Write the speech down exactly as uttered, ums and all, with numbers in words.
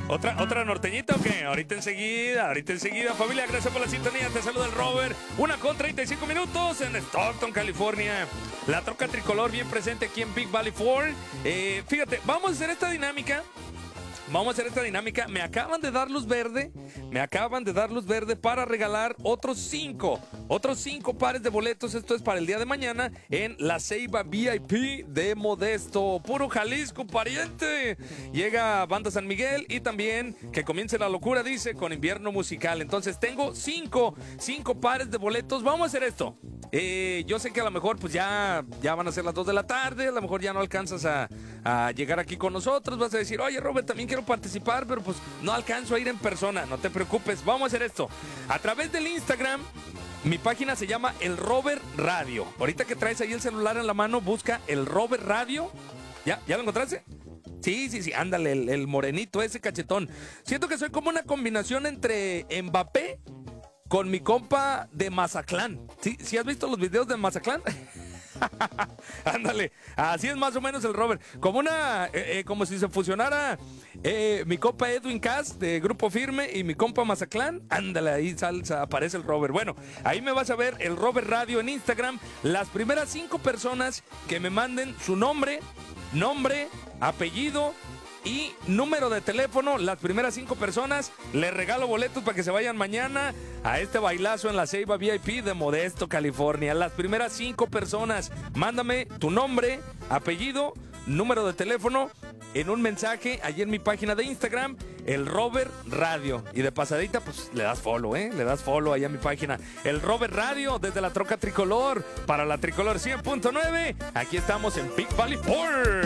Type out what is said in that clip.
¿Otra, ¿Otra norteñita o qué? Ahorita enseguida, ahorita enseguida, familia, gracias por la sintonía. Te saluda el Robert. Una con treinta y cinco minutos en Stockton, California. La troca tricolor bien presente aquí en Big Valley Ford. Eh, fíjate, vamos a hacer esta dinámica. Vamos a hacer esta dinámica. Me acaban de dar luz verde. Me acaban de dar luz verde para regalar otros cinco. Otros cinco pares de boletos. Esto es para el día de mañana en la Ceiba V I P de Modesto. Puro Jalisco, pariente. Llega Banda San Miguel y también que comience la locura, dice, con invierno musical. Entonces tengo cinco, cinco pares de boletos. Vamos a hacer esto. Eh, yo sé que a lo mejor pues ya, ya van a ser las dos de la tarde. A lo mejor ya no alcanzas a, a llegar aquí con nosotros. Vas a decir, oye, Robert, también quiero participar, pero pues no alcanzo a ir en persona. No te preocupes, vamos a hacer esto. A través del Instagram, mi página se llama El Robert Radio. Ahorita que traes ahí el celular en la mano, busca El Robert Radio. ¿Ya? ¿Ya lo encontraste? Sí, sí, sí, ándale, el, el morenito, ese cachetón. Siento que soy como una combinación entre Mbappé con mi compa de Mazatlán. ¿Sí, ¿Sí has visto los videos de Mazatlán? Ándale, así es más o menos el Robert. Como una, eh, eh, como si se fusionara eh, mi compa Edwin Cass de Grupo Firme y mi compa Mazatlán. Ándale, ahí salsa, aparece el Robert. Bueno, ahí me vas a ver el Robert Radio en Instagram. Las primeras cinco personas que me manden su nombre, nombre, apellido y número de teléfono, las primeras cinco personas, les regalo boletos para que se vayan mañana a este bailazo en la Ceiba V I P de Modesto, California. Las primeras cinco personas, mándame tu nombre, apellido, número de teléfono en un mensaje allí en mi página de Instagram, el Robert Radio. Y de pasadita, pues le das follow, ¿eh? Le das follow allá en mi página, el Robert Radio, desde la troca tricolor, para la tricolor cien punto nueve. Aquí estamos en Big Valley Ford.